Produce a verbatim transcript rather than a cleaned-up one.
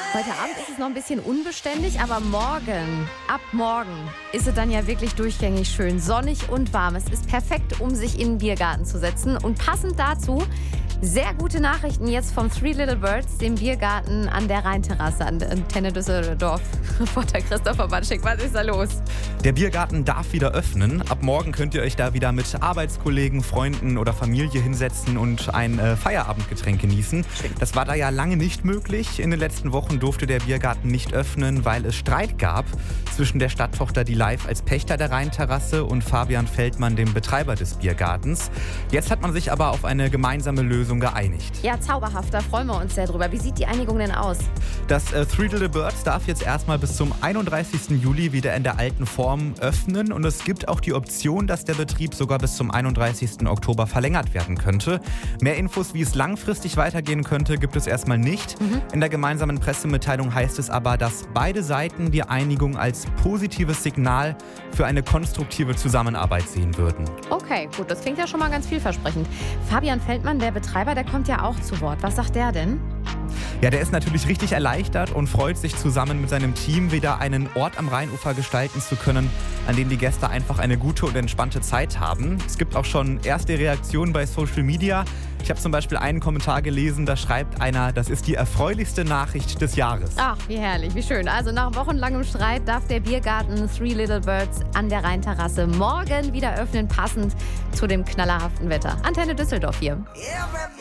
Heute Abend ist es noch ein bisschen unbeständig, aber morgen, ab morgen, ist es dann ja wirklich durchgängig schön sonnig und warm. Es ist perfekt, um sich in den Biergarten zu setzen. Und passend dazu sehr gute Nachrichten jetzt vom Three Little Birds, dem Biergarten an der Rheinterrasse, an der Antenne Düsseldorf. Reporter Christopher Batschik, was ist da los? Der Biergarten darf wieder öffnen. Ab morgen könnt ihr euch da wieder mit Arbeitskollegen, Freunden oder Familie hinsetzen und ein äh, Feierabendgetränk genießen. Das war da ja lange nicht möglich. In den letzten Wochen durfte der Biergarten nicht öffnen, weil es Streit gab zwischen der Stadttochter Die Live als Pächter der Rheinterrasse und Fabian Feldmann, dem Betreiber des Biergartens. Jetzt hat man sich aber auf eine gemeinsame Lösung geeinigt. Ja, zauberhaft, da freuen wir uns sehr drüber. Wie sieht die Einigung denn aus? Das äh, Three Little Birds darf jetzt erstmal bis zum einunddreißigsten Juli wieder in der alten Form öffnen und es gibt auch die Option, dass der Betrieb sogar bis zum einunddreißigsten Oktober verlängert werden könnte. Mehr Infos, wie es langfristig weitergehen könnte, gibt es erstmal nicht. Mhm. In der gemeinsamen Pressemitteilung heißt es aber, dass beide Seiten die Einigung als positives Signal für eine konstruktive Zusammenarbeit sehen würden. Okay, gut, das klingt ja schon mal ganz vielversprechend. Fabian Feldmann, der Betreiber, der kommt ja auch zu Wort. Was sagt der denn? Ja, der ist natürlich richtig erleichtert und freut sich, zusammen mit seinem Team wieder einen Ort am Rheinufer gestalten zu können, an dem die Gäste einfach eine gute und entspannte Zeit haben. Es gibt auch schon erste Reaktionen bei Social Media. Ich habe zum Beispiel einen Kommentar gelesen, da schreibt einer, das ist die erfreulichste Nachricht des Jahres. Ach, wie herrlich, wie schön. Also nach wochenlangem Streit darf der Biergarten Three Little Birds an der Rheinterrasse morgen wieder öffnen, passend zu dem knallerhaften Wetter. Antenne Düsseldorf hier.